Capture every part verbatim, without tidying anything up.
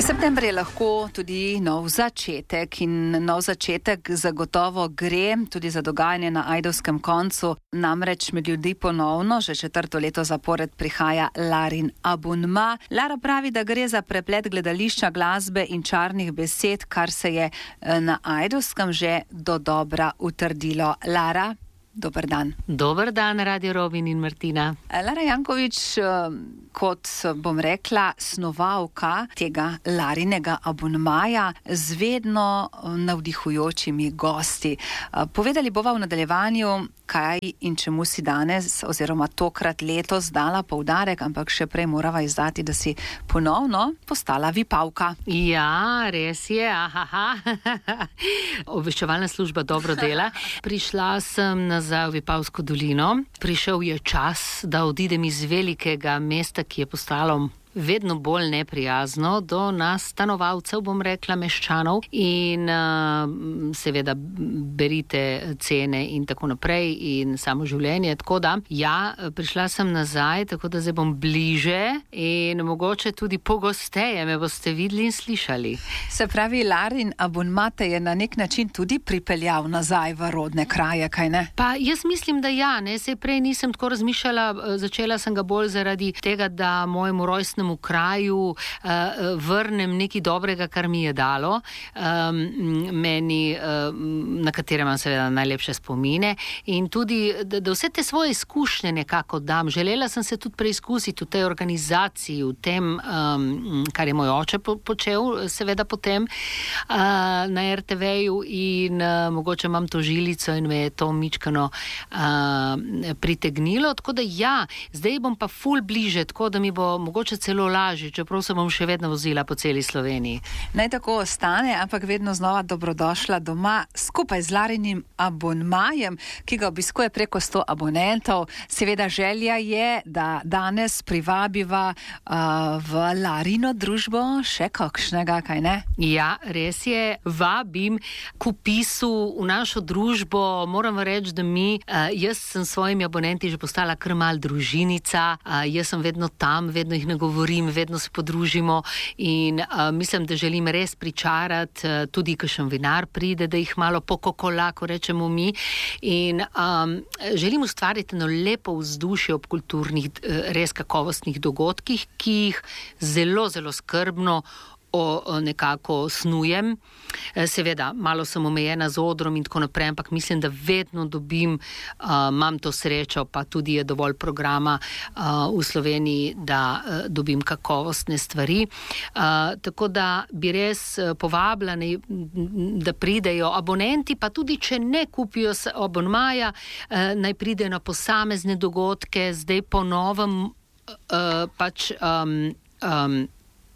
September je lahko tudi nov začetek in nov začetek zagotovo gre tudi za dogajanje na ajdovskem koncu. Namreč med ljudi ponovno že četrto leto zapored prihaja Larin abonma. Lara pravi, da gre za preplet gledališča, glasbe in čarnih besed, kar se je na ajdovskem že dodobra utrdilo. Lara, dober dan. Dober dan, Radio Robin in Martina. Lara Jankovič, kot bom rekla, snovalka tega Larinega abonmaja z vedno navdihujočimi gosti. Povedali bova v nadaljevanju, kaj in čemu si danes oziroma tokrat letos dala poudarek, ampak še prej morava izdati, da si ponovno postala vipavka. Ja, res je, ahaha. Obveščevalna služba dobro dela. Prišla sem nazaj v Vipavsko dolino. Prišel je čas, da odidem iz velikega mesta, ki je postalo vedno bolj neprijazno do nas stanovalcev, bom rekla, meščanov, in uh, seveda berite cene in tako naprej in samo življenje. Tako da, ja, prišla sem nazaj, tako da zdaj bom bliže in mogoče tudi pogosteje me boste videli in slišali. Se pravi, Larin abonma te je na nek način tudi pripeljal nazaj v rodne kraje, kaj ne? Pa jaz mislim, da ja, ne, se prej nisem tako razmišljala, začela sem ga bolj zaradi tega, da mojemu rojstnemu v kraju uh, vrnem nekaj dobrega, kar mi je dalo, um, meni, uh, na katere imam seveda najlepše spomine, in tudi, da, da vse te svoje izkušnje nekako dam. Želela sem se tudi preizkusiti v tej organizaciji, v tem, um, kar je moj oče po, počel, seveda potem uh, na er te veju, in uh, mogoče imam to žilico in me je to mičkano uh, pritegnilo, tako da ja, zdaj bom pa ful bliže, tako da mi bo mogoče celo lažje, čeprav se bom še vedno vozila po celi Sloveniji. Naj tako ostane, ampak vedno znova dobrodošla doma skupaj z Larinim abonmajem, ki ga obiskuje preko sto abonentov. Seveda želja je, da danes privabiva uh, v Larino družbo še kakšnega, kaj ne? Ja, res je. Vabim k vpisu v našo družbo. Moram reči, da mi, uh, jaz sem s svojimi abonenti že postala kar mal družinica. Uh, jaz sem vedno tam, vedno jih ne govorim, vedno se podružimo in uh, mislim, da želim res pričarati, uh, tudi kakšen vinar pride, da jih malo pokokola, ko rečemo mi, in um, želim ustvariti eno lepo vzdušje ob kulturnih, uh, res kakovostnih dogodkih, ki jih zelo, zelo skrbno o nekako snujem. Seveda, malo sem omejena z odrom in tako naprej, ampak mislim, da vedno dobim, uh, imam to srečo, pa tudi je dovolj programa uh, v Sloveniji, da uh, dobim kakovostne stvari. Uh, tako da bi res uh, povabila, ne, da pridejo abonenti, pa tudi, če ne kupijo abonmaja, uh, naj pridejo na posamezne dogodke, zdaj po novem uh, pač um, um,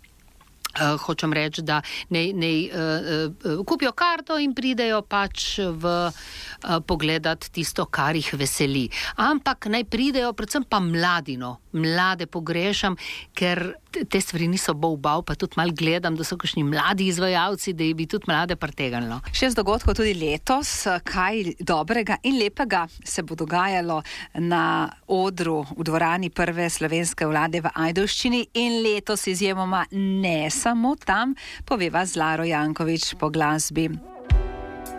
Uh, hočem reči, da ne, ne uh, uh, kupijo karto in pridejo pač v uh, pogledat tisto, kar jih veseli. Ampak naj pridejo predvsem pa mladino. Mlade pogrešam, ker te stvari niso bov-bav, pa tudi mal gledam, da so kakšni mladi izvajalci, da bi tudi mlade pritegnilo. Šest dogodkov tudi letos, kaj dobrega in lepega se bo dogajalo na odru v dvorani prve slovenske vlade v Ajdovščini in letos izjemoma ne samo tam, poveva z Laro Jankovič po glasbi.